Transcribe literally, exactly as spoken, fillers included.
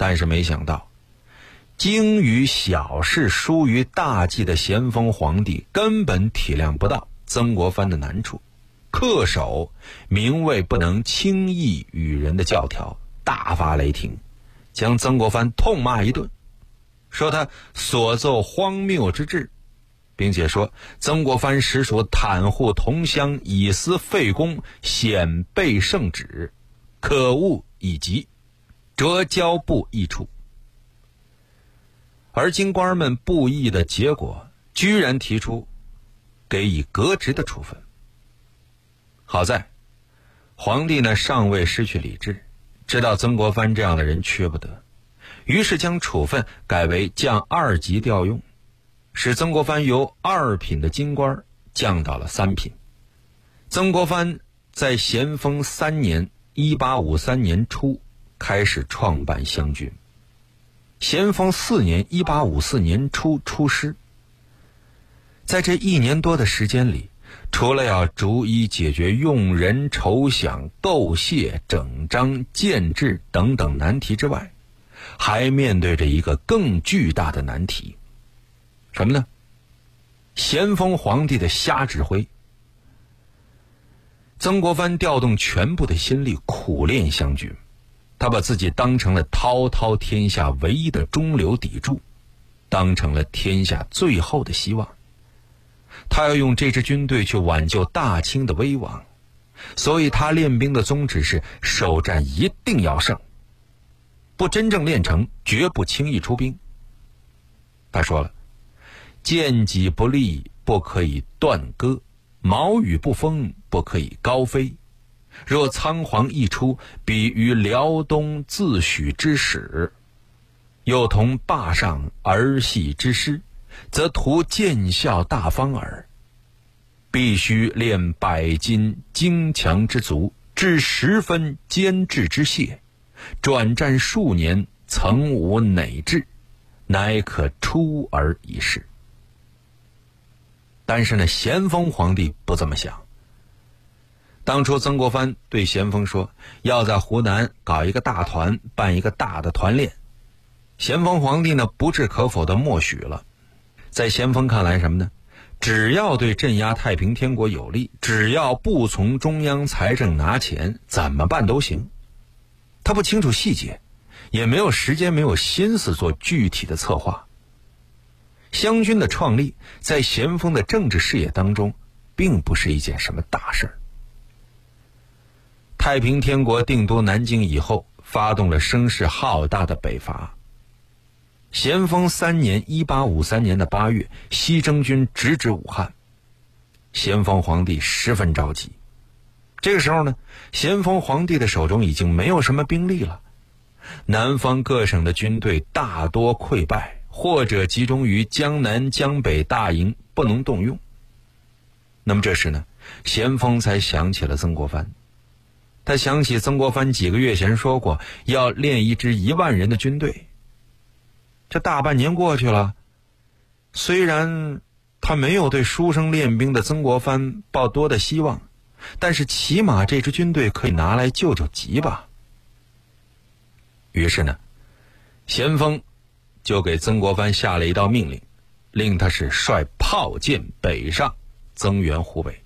但是没想到，精于小事疏于大计的咸丰皇帝根本体谅不到曾国藩的难处，恪守名位不能轻易与人的教条，大发雷霆，将曾国藩痛骂一顿，说他所奏荒谬之至，并且说曾国藩实属袒护同乡，以私废公，显背圣旨，可恶以及，折交部议处。而京官们不议的结果，居然提出给予革职的处分。好在皇帝呢尚未失去理智，知道曾国藩这样的人缺不得，于是将处分改为降二级调用，使曾国藩由二品的京官降到了三品。曾国藩在咸丰三年一八五三年初开始创办湘军，咸丰四年一八五四年初出师。在这一年多的时间里，除了要逐一解决用人、筹饷、购械、整章、建制等等难题之外，还面对着一个更巨大的难题，什么呢？咸丰皇帝的瞎指挥。曾国藩调动全部的心力苦练湘军，他把自己当成了滔滔天下唯一的中流砥柱，当成了天下最后的希望。他要用这支军队去挽救大清的危亡，所以他练兵的宗旨是首战一定要胜，不真正练成绝不轻易出兵。他说了，剑戟不利不可以断戈，矛与不锋不可以高飞，若仓皇一出，比于辽东自诩之始，又同坝上儿戏之师，则图见效大方耳。必须练百斤精强之卒，至十分坚志之械，转战数年，曾无馁志，乃可出而已事。但是呢，咸丰皇帝不这么想。当初曾国藩对咸丰说，要在湖南搞一个大团，办一个大的团练。咸丰皇帝呢，不置可否的默许了。在咸丰看来，什么呢？只要对镇压太平天国有利，只要不从中央财政拿钱，怎么办都行。他不清楚细节，也没有时间，没有心思做具体的策划。湘军的创立，在咸丰的政治事业当中，并不是一件什么大事儿。太平天国定都南京以后，发动了声势浩大的北伐。咸丰三年一八五三年的八月，西征军直指武汉，咸丰皇帝十分着急。这个时候呢，咸丰皇帝的手中已经没有什么兵力了，南方各省的军队大多溃败，或者集中于江南江北大营，不能动用。那么这时呢，咸丰才想起了曾国藩。他想起曾国藩几个月前说过要练一支一万人的军队。这大半年过去了，虽然他没有对书生练兵的曾国藩抱多的希望，但是起码这支军队可以拿来救救急吧。于是呢，咸丰就给曾国藩下了一道命令，令他是率炮舰北上，增援湖北。